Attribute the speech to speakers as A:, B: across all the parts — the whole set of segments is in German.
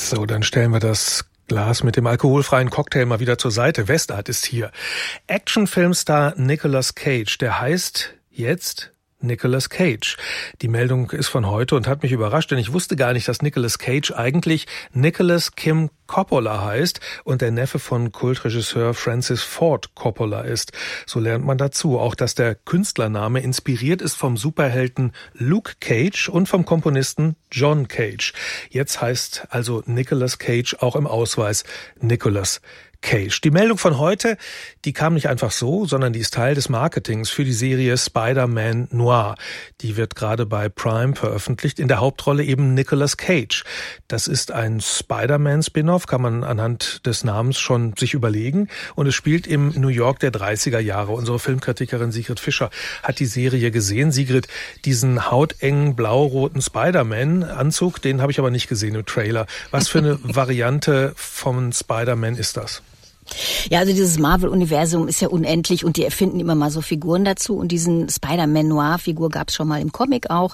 A: So, dann stellen wir das Glas mit dem alkoholfreien Cocktail mal wieder zur Seite. Westart ist hier. Actionfilmstar Nicolas Cage, der heißt jetzt Nicolas Cage. Die Meldung ist von heute und hat mich überrascht, denn ich wusste gar nicht, dass Nicolas Cage eigentlich Nicholas Kim Coppola heißt und der Neffe von Kultregisseur Francis Ford Coppola ist. So lernt man dazu. Auch, dass der Künstlername inspiriert ist vom Superhelden Luke Cage und vom Komponisten John Cage. Jetzt heißt also Nicolas Cage auch im Ausweis Nicolas Cage. Die Meldung von heute, die kam nicht einfach so, sondern die ist Teil des Marketings für die Serie Spider-Man Noir. Die wird gerade bei Prime veröffentlicht, in der Hauptrolle eben Nicolas Cage. Das ist ein Spider-Man-Spin-off, kann man anhand des Namens schon sich überlegen. Und es spielt im New York der 30er Jahre. Unsere Filmkritikerin Sigrid Fischer hat die Serie gesehen. Sigrid, diesen hautengen blau-roten Spider-Man-Anzug, den habe ich aber nicht gesehen im Trailer. Was für eine Variante von Spider-Man ist das?
B: Ja, also dieses Marvel-Universum ist ja unendlich und die erfinden immer mal so Figuren dazu und diesen Spider-Man-Noir-Figur gab es schon mal im Comic auch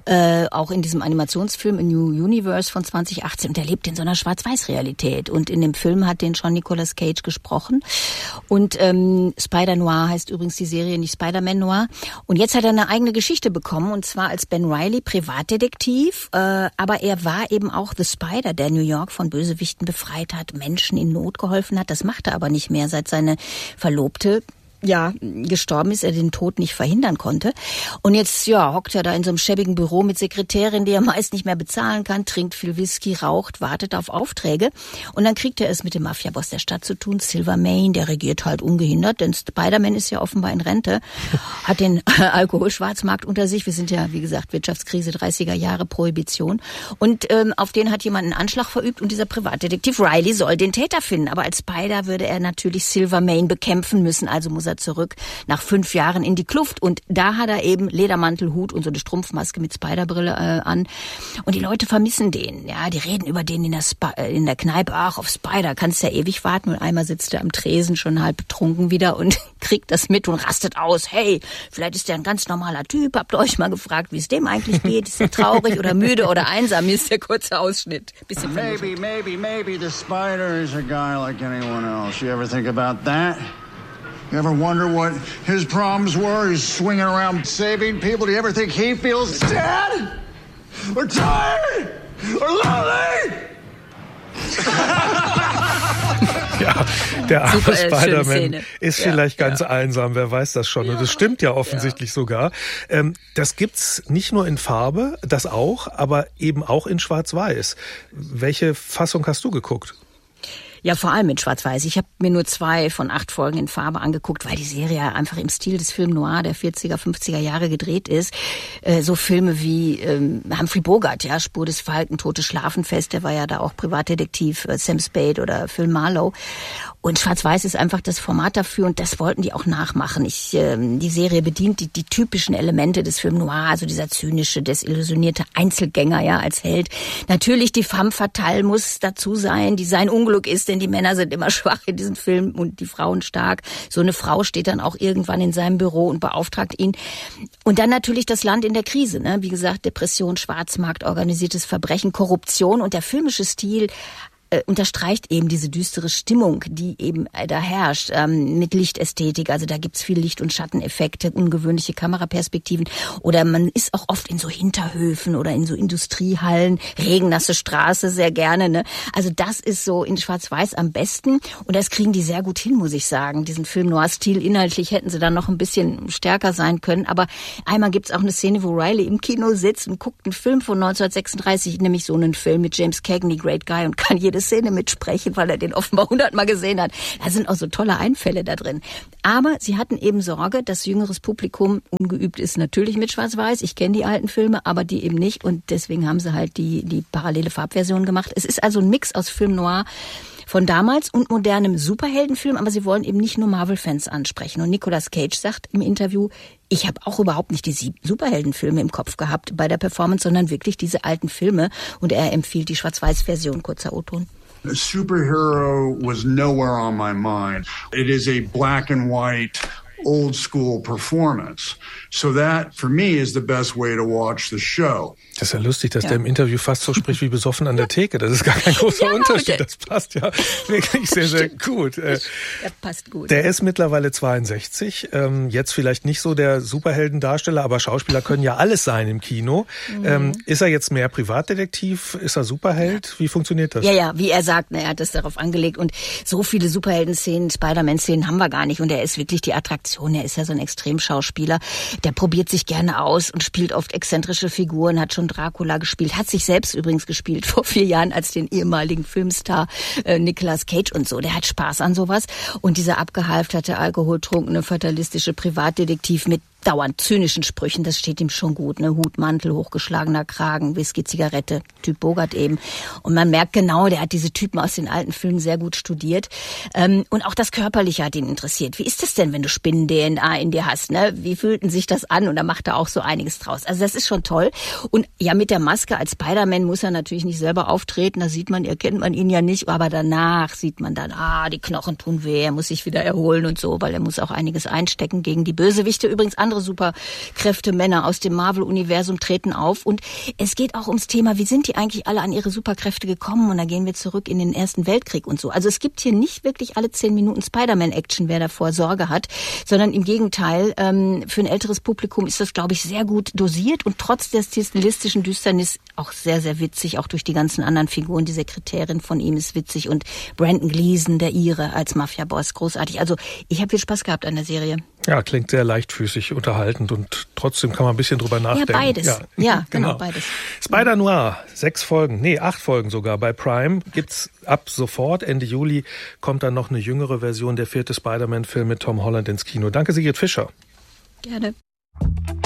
B: in diesem Animationsfilm in New Universe von 2018 und der lebt in so einer Schwarz-Weiß-Realität und in dem Film hat den schon Nicolas Cage gesprochen und Spider-Noir heißt übrigens die Serie, nicht Spider-Man-Noir und jetzt hat er eine eigene Geschichte bekommen und zwar als Ben Reilly, Privatdetektiv, aber er war eben auch The Spider, der New York von Bösewichten befreit hat, Menschen in Not geholfen hat, das macht er aber nicht mehr, seit seine Verlobte gestorben ist, er den Tod nicht verhindern konnte. Und jetzt, hockt er da in so einem schäbigen Büro mit Sekretärin, die er meist nicht mehr bezahlen kann, trinkt viel Whisky, raucht, wartet auf Aufträge. Und dann kriegt er es mit dem Mafiaboss der Stadt zu tun, Silvermane, der regiert halt ungehindert, denn Spider-Man ist ja offenbar in Rente, hat den Alkoholschwarzmarkt unter sich. Wir sind ja, wie gesagt, Wirtschaftskrise, 30er Jahre, Prohibition. Und auf den hat jemand einen Anschlag verübt und dieser Privatdetektiv Reilly soll den Täter finden. Aber als Spider würde er natürlich Silvermane bekämpfen müssen, also muss er zurück nach 5 Jahren in die Kluft und da hat er eben Ledermantel, Hut und so eine Strumpfmaske mit Spiderbrille an und die Leute vermissen den, die reden über den in der Kneipe, ach, auf Spider kannst ja ewig warten und einmal sitzt er am Tresen schon halb betrunken wieder und kriegt das mit und rastet aus, hey, vielleicht ist der ein ganz normaler Typ, habt ihr euch mal gefragt, wie es dem eigentlich geht, ist er traurig oder müde oder einsam, hier ist der kurze Ausschnitt. Bisschen
C: Maybe the Spider is a guy like anyone else, you ever think about that? You ever wonder what his problems were? He's swinging around saving people. Do you ever think he feels sad? Or tired? Or lonely?
A: Ja, der arme Spider-Man ist vielleicht ganz einsam, wer weiß das schon. Und das stimmt ja offensichtlich sogar. Das gibt's nicht nur in Farbe, das auch, aber eben auch in Schwarz-Weiß. Welche Fassung hast du geguckt?
B: Ja, vor allem in Schwarz-Weiß. Ich habe mir nur 2 von 8 Folgen in Farbe angeguckt, weil die Serie einfach im Stil des Film Noir der 40er, 50er Jahre gedreht ist. So Filme wie Humphrey Bogart, Spur des Falken, Tote Schlafenfest, der war ja da auch Privatdetektiv, Sam Spade oder Phil Marlowe. Und Schwarz-Weiß ist einfach das Format dafür und das wollten die auch nachmachen. Die Serie bedient die typischen Elemente des Film Noir, also dieser zynische, desillusionierte Einzelgänger, als Held. Natürlich die femme fatale muss dazu sein, die sein Unglück ist, denn die Männer sind immer schwach in diesem Film und die Frauen stark. So eine Frau steht dann auch irgendwann in seinem Büro und beauftragt ihn. Und dann natürlich das Land in der Krise, Wie gesagt, Depression, Schwarzmarkt, organisiertes Verbrechen, Korruption und der filmische Stil unterstreicht eben diese düstere Stimmung, die eben da herrscht, mit Lichtästhetik. Also da gibt's viel Licht- und Schatteneffekte, ungewöhnliche Kameraperspektiven. Oder man ist auch oft in so Hinterhöfen oder in so Industriehallen, regennasse Straße sehr gerne. Also das ist so in Schwarz-Weiß am besten. Und das kriegen die sehr gut hin, muss ich sagen. Diesen Film Noir-Stil, inhaltlich hätten sie dann noch ein bisschen stärker sein können. Aber einmal gibt's auch eine Szene, wo Reilly im Kino sitzt und guckt einen Film von 1936, nämlich so einen Film mit James Cagney, Great Guy, und kann jede Szene mitsprechen, weil er den offenbar 100-mal gesehen hat. Da sind auch so tolle Einfälle da drin. Aber sie hatten eben Sorge, dass jüngeres Publikum ungeübt ist, natürlich mit Schwarz-Weiß. Ich kenne die alten Filme, aber die eben nicht. Und deswegen haben sie halt die parallele Farbversion gemacht. Es ist also ein Mix aus Film Noir von damals und modernem Superheldenfilm, aber sie wollen eben nicht nur Marvel-Fans ansprechen. Und Nicolas Cage sagt im Interview, ich habe auch überhaupt nicht die Superheldenfilme im Kopf gehabt bei der Performance, sondern wirklich diese alten Filme. Und er empfiehlt die Schwarz-Weiß-Version, kurzer O-Ton.
C: A superhero was nowhere on my mind. It is a black and white old school performance. So that, for me, is the best way to watch the show.
A: Das ist ja lustig, dass der im Interview fast so spricht wie besoffen an der Theke. Das ist gar kein großer Unterschied. Das passt ja wirklich sehr, sehr gut. Der
B: passt gut.
A: Der ist mittlerweile 62. Jetzt vielleicht nicht so der Superheldendarsteller, aber Schauspieler können ja alles sein im Kino. Ist er jetzt mehr Privatdetektiv? Ist er Superheld? Wie funktioniert das?
B: Ja, wie er sagt, er hat das darauf angelegt. Und so viele Superhelden-Szenen, Spider-Man-Szenen haben wir gar nicht. Und er ist wirklich die Attraktion. Er ist ja so ein Extremschauspieler. Der probiert sich gerne aus und spielt oft exzentrische Figuren, hat schon Dracula gespielt, hat sich selbst übrigens gespielt vor 4 Jahren als den ehemaligen Filmstar Nicolas Cage und so. Der hat Spaß an sowas. Und dieser abgehalfterte, alkoholtrunkene, fatalistische Privatdetektiv mit dauernd zynischen Sprüchen, das steht ihm schon gut, ne? Hut, Mantel, hochgeschlagener Kragen, Whisky, Zigarette, Typ Bogart eben. Und man merkt genau, der hat diese Typen aus den alten Filmen sehr gut studiert. Und auch das Körperliche hat ihn interessiert. Wie ist das denn, wenn du Spinnen-DNA in dir hast, ne? Wie fühlten sich das an? Und da macht er auch so einiges draus. Also das ist schon toll. Und ja, mit der Maske als Spider-Man muss er natürlich nicht selber auftreten. Da sieht man, erkennt man ihn ja nicht. Aber danach sieht man dann, die Knochen tun weh, er muss sich wieder erholen und so, weil er muss auch einiges einstecken gegen die Bösewichte. Übrigens andere Superkräfte-Männer aus dem Marvel-Universum treten auf. Und es geht auch ums Thema, wie sind die eigentlich alle an ihre Superkräfte gekommen? Und da gehen wir zurück in den Ersten Weltkrieg und so. Also es gibt hier nicht wirklich alle 10 Minuten Spider-Man-Action, wer davor Sorge hat, sondern im Gegenteil, für ein älteres Publikum ist das, glaube ich, sehr gut dosiert und trotz der stilistischen Düsternis auch sehr, sehr witzig, auch durch die ganzen anderen Figuren. Die Sekretärin von ihm ist witzig und Brandon Gleeson, der Ire, als Mafia-Boss, großartig. Also ich habe viel Spaß gehabt an der Serie.
A: Ja, klingt sehr leichtfüßig, unterhaltend und trotzdem kann man ein bisschen drüber nachdenken.
B: Ja, beides. Ja, genau, beides.
A: Spider-Noir, 8 Folgen sogar bei Prime. Gibt's ab sofort, Ende Juli, kommt dann noch eine jüngere Version, der 4. Spider-Man-Film mit Tom Holland ins Kino. Danke, Sigrid Fischer.
B: Gerne.